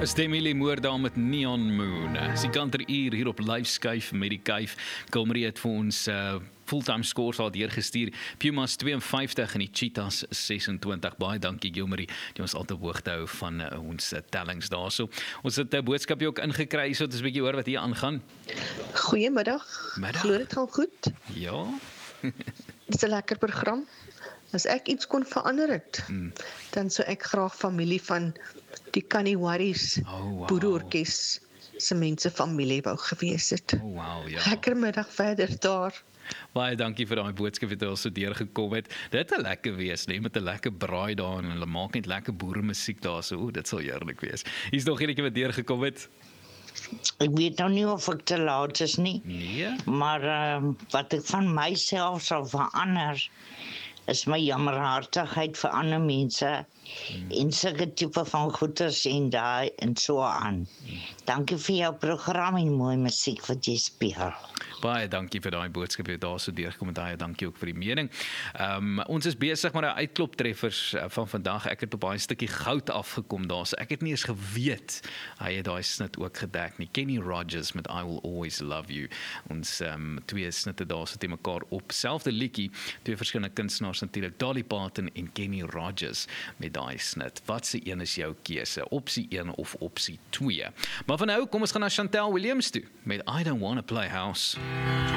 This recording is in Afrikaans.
Stemmilie Moorda met Neon Moon. Sy kanteruur hier op live skuif met die kuif. Kilmarie het vir ons fulltime scores al deurgestuur. Pumas 52 en die Cheetahs 26. Baie dankie Kilmarie, die ons altyd hoogte hou van ons tellings daarso. Ons het 'n boodskapie ook ingekry, so dit is 'n bietjie hoor wat hier aangaan. Goeiemiddag. Glo dit gaan goed? Ja. Dit is 'n lekker program. As ek iets kon verander het, dan sou ek graag familie van die Kaniwaris boereorkes se mense familie wou gewees het. Oh, wow, ja. Lekker middag verder daar. Baie dankie vir daai boodskap wat ons so deurgekom het. Dit het lekker wees, nee, met 'n lekker braai daar en hulle maak net lekker boeremusiek daar so. Dit sal heerlik wees. Hier's nog enetjie wat deurgekom het. Ek weet nou nie of ek te laat is nie. Nee. Maar wat ek van myself sal verander is my jammerhartigheid vir ander mense en sulke tipe van goeders en daai en so aan. Dankie vir jou program en mooi musiek wat jy speel. Baie dankie vir daai boodskap wat daar so deurgekom het. Baie dankie ook vir die mening. Ons is besig met die uitkloptreffers van vandag. Ek het op daai stukkie goud afgekom daar. So ek het nie eens geweet hy het daai snit ook gedek nie. Kenny Rogers met I Will Always Love You. Ons twee snitte daar so te mekaar op. Selfde liedjie, twee verskillende kunstenaars natuurlik, Dolly Parton en Kenny Rogers met daai snit. Wat se een is jou keuse? Opsie 1 of opsie 2? Maar van nou, kom ons gaan na Chantel Williams toe met I Don't Wanna Play House.